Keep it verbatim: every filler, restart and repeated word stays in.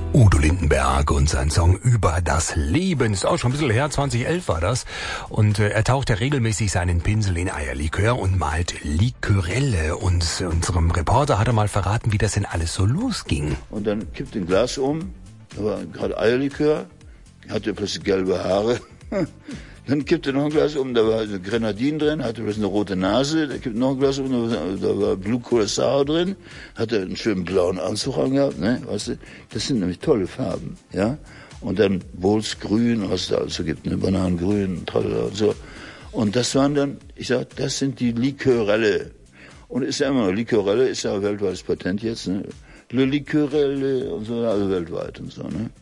Udo Lindenberg und sein Song Über das Leben. Ist auch schon ein bisschen her, zwanzig elf war das. Und äh, er taucht ja regelmäßig seinen Pinsel in Eierlikör und malt Likörelle. Und äh, unserem Reporter hat er mal verraten, wie das denn alles so losging. Und dann kippt ein Glas um, da war gerade Eierlikör, hatte plötzlich gelbe Haare. Dann kippt er noch ein Glas um, da war Grenadin drin, hatte plötzlich eine rote Nase, da kippt noch ein Glas um, da war Blue Curacao drin, hatte einen schönen blauen Anzug angehabt, ne, weißt du, das sind nämlich tolle Farben, ja, und dann Bols grün, was es da also gibt, ne, Bananengrün, tralala und so, und das waren dann, ich sag, das sind die Likörelle, und ist ja immer noch, Likörelle ist ja ein weltweites Patent jetzt, ne, Le Likörelle und so, also weltweit und so, ne.